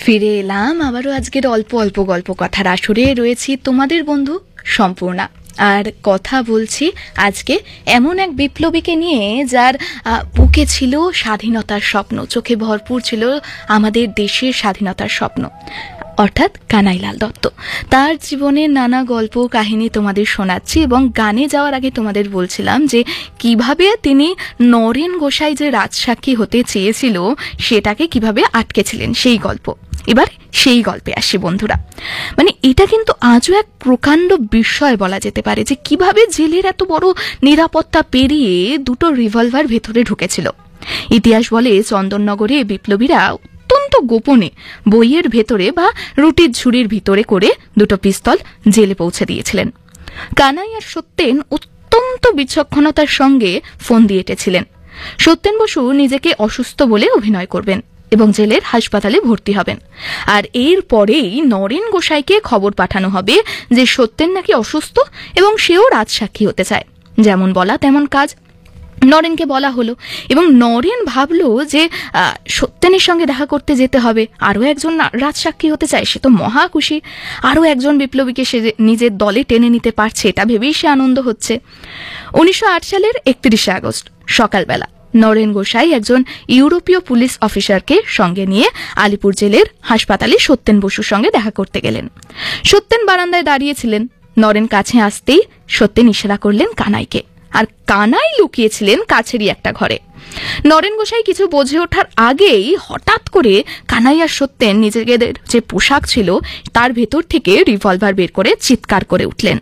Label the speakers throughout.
Speaker 1: ফিরে এলাম আবারও আজকের অল্প অল্প গল্প কথার আসরে। রয়েছি তোমাদের বন্ধু সম্পূর্ণা, আর কথা বলছি আজকে এমন এক বিপ্লবীকে নিয়ে যার বুকে ছিল স্বাধীনতার স্বপ্ন, চোখে ভরপুর ছিল আমাদের দেশের স্বাধীনতার স্বপ্ন, অর্থাৎ কানাইলাল দত্ত। তার জীবনের নানা গল্প কাহিনী তোমাদের শোনাচ্ছি, এবং গানে যাওয়ার আগে তোমাদের বলছিলাম যে কিভাবে তিনি নরেন গোসাই যে রাজসাক্ষী হতে চেয়েছিল সেটাকে কিভাবে আটকেছিলেন সেই গল্প। এবার সেই গল্পে আসি বন্ধুরা। মানে এটা কিন্তু আজও এক প্রকাণ্ড বিষয় বলা যেতে পারে যে কিভাবে জেলের এত বড় নিরাপত্তা পেরিয়ে দুটো রিভলভার ভেতরে ঢুকেছিল। ইতিহাস বলে চন্দননগরে বিপ্লবীরা অত্যন্ত গোপনে বইয়ের ভেতরে বা রুটির ঝুড়ির ভিতরে করে দুটো পিস্তল জেলে পৌঁছে দিয়েছিলেন। কানাই আর সত্যেন অত্যন্ত বিচক্ষণতার সঙ্গে ফোন দিয়ে এঁটেছিলেন। সত্যেন বসু নিজেকে অসুস্থ বলে অভিনয় করবেন এবং জেলের হাসপাতালে ভর্তি হবেন, আর এর পরেই নরেন গোসাইকে খবর পাঠানো হবে যে সত্যেন নাকি অসুস্থ এবং সেও রাজসাক্ষী হতে চায়। যেমন বলা তেমন কাজ। নরেনকে বলা হলো এবং নরেন ভাবলো যে সত্যেনের সঙ্গে দেখা করতে যেতে হবে। আরও একজন রাজসাক্ষী হতে চায়, সে তো মহা খুশি। আরও একজন বিপ্লবীকে সে নিজের দলে টেনে নিতে পারছে, এটা ভেবেই সে আনন্দ হচ্ছে। 1908 সালের 31 আগস্ট সকালবেলা নরেন গোসাই একজন ইউরোপীয় পুলিশ অফিসারকে সঙ্গে নিয়ে আলিপুর জেলের হাসপাতালে সত্যেন বসুর সঙ্গে দেখা করতে গেলেন। সত্যেন বারান্দায় দাঁড়িয়েছিলেন। নরেন কাছে আসতেই সত্যেন ইশারা করলেন কানাইকে, আর কানাই লুকিয়েছিলেন কাছেরই একটা ঘরে। নরেন গোসাই কিছু বোঝে ওঠার আগেই হঠাৎ করে কানাই আর সত্যেন নিজেদের যে পোশাক ছিল তার ভেতর থেকে রিভলভার বের করে চিৎকার করে উঠলেন।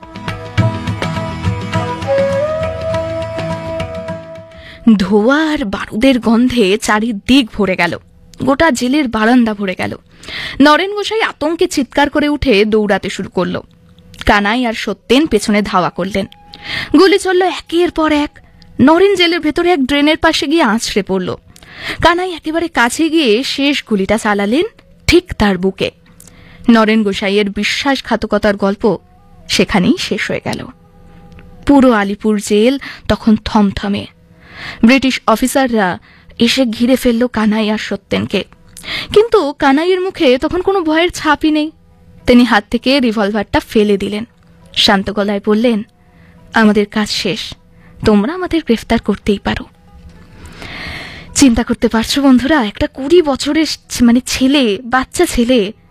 Speaker 1: ধোঁয়া আর বারুদের গন্ধে চারিদিক ভরে গেল, গোটা জেলের বারান্দা ভরে গেল। নরেন গোসাই আতঙ্কে চিৎকার করে উঠে দৌড়াতে শুরু করল। কানাই আর সত্যেন পেছনে ধাওয়া করলেন। গুলি চলল একের পর এক। নরেন জেলের ভেতরে এক ড্রেনের পাশে গিয়ে আছড়ে পড়ল। কানাই একেবারে কাছে গিয়ে শেষ গুলিটা চালালেন ঠিক তার বুকে। নরেন গোসাইয়ের বিশ্বাসঘাতকতার গল্প সেখানেই শেষ হয়ে গেল। পুরো আলিপুর জেল তখন থমথমে। ব্রিটিশ অফিসাররা এসে ঘিরে ফেলল কানাই আর সত্যেনকে, কিন্তু কানাইয়ের মুখে তখন কোনো ভয়ের ছাপই নেই। তিনি হাত থেকে রিভলভারটা ফেলে দিলেন, শান্ত গলায় বললেন, আমাদের কাজ শেষ, তোমরা আমাদের গ্রেফতার করতেই পারো। চিন্তা করতে পারছো বন্ধুরা, একটা 20 বছরের বাচ্চা ছেলে